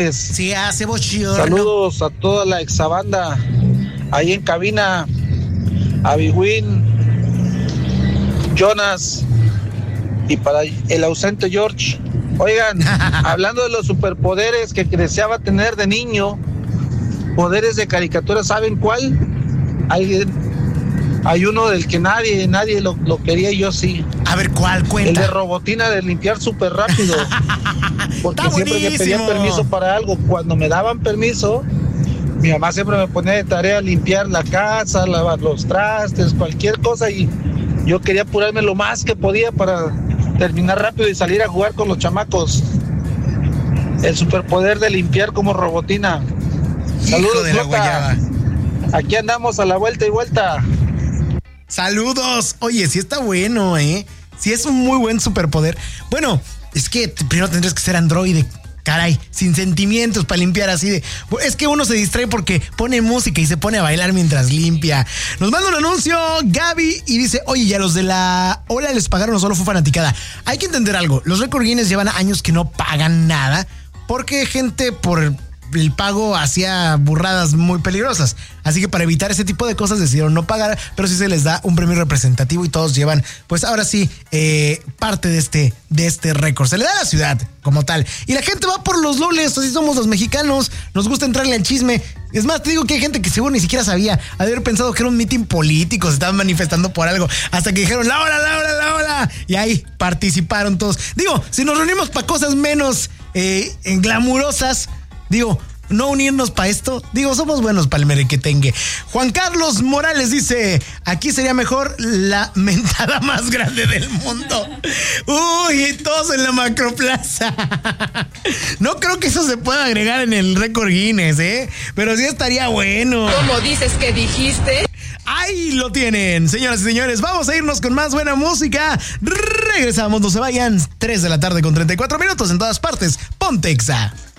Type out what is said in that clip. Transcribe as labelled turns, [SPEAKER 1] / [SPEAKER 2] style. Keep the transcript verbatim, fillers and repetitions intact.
[SPEAKER 1] Sí, hace bochorno.
[SPEAKER 2] Saludos a toda la exabanda ahí en cabina, a Biwin, Jonas y para el ausente George. Oigan, hablando de los superpoderes que deseaba tener de niño, poderes de caricatura, ¿saben cuál? Alguien, hay uno del que nadie, nadie lo, lo quería y yo sí.
[SPEAKER 1] A ver, ¿cuál? Cuenta.
[SPEAKER 2] El de Robotina, de limpiar súper rápido. Porque
[SPEAKER 1] Está
[SPEAKER 2] siempre que pedían permiso para algo, cuando me daban permiso, mi mamá siempre me ponía de tarea limpiar la casa, lavar los trastes, cualquier cosa, y yo quería apurarme lo más que podía para terminar rápido y salir a jugar con los chamacos. El superpoder de limpiar como Robotina. Saludos,
[SPEAKER 1] de la guayaba.
[SPEAKER 2] Aquí andamos a la vuelta y vuelta.
[SPEAKER 1] Saludos. Oye, sí está bueno, ¿eh? Sí es un muy buen superpoder. Bueno, es que primero tendrías que ser androide. Caray, sin sentimientos para limpiar así de... Es que uno se distrae porque pone música y se pone a bailar mientras limpia. Nos manda un anuncio Gaby y dice: oye, ya los de la ola les pagaron o solo fue fanaticada. Hay que entender algo. Los récord Guinness llevan años que no pagan nada porque gente por el pago hacía burradas muy peligrosas. Así que para evitar ese tipo de cosas decidieron no pagar, pero sí se les da un premio representativo y todos llevan, pues ahora sí, eh, parte de este, de este récord. Se le da a la ciudad como tal. Y la gente va por los loles, así somos los mexicanos. Nos gusta entrarle al chisme. Es más, te digo que hay gente que seguro ni siquiera sabía, haber pensado que era un mitin político, se estaban manifestando por algo, hasta que dijeron la hora, la hora, la hora. Y ahí participaron todos. Digo, si nos reunimos para cosas menos eh, glamurosas, digo, no unirnos para esto. Digo, somos buenos para el merequetengue. Juan Carlos Morales dice: aquí sería mejor la mentada más grande del mundo. Uy, todos en la Macroplaza. No creo que eso se pueda agregar en el récord Guinness, ¿eh? Pero sí estaría bueno.
[SPEAKER 3] ¿Cómo dices que dijiste?
[SPEAKER 1] Ahí lo tienen, señoras y señores. Vamos a irnos con más buena música. Regresamos, no se vayan. tres de la tarde con treinta y cuatro minutos en todas partes. Ponte Exa.